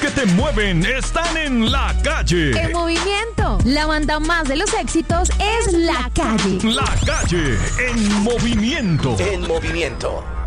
que te mueven están en la calle. En movimiento. La banda más de los éxitos es La Calle. La Calle en movimiento. En movimiento.